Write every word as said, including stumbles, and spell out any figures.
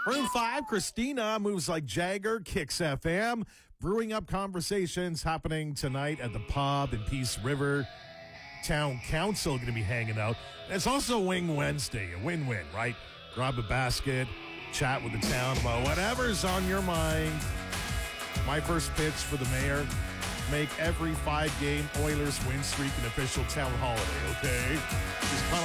Room five, Christina moves like Jagger, Kicks F M. Brewing up conversations happening tonight at the pub in Peace River. Town Council going to be hanging out. And it's also Wing Wednesday, a win-win, right? Grab a basket, chat with the town about whatever's on your mind. My first pitch for the mayor, make every five-game Oilers win streak an official town holiday, okay? Just kind of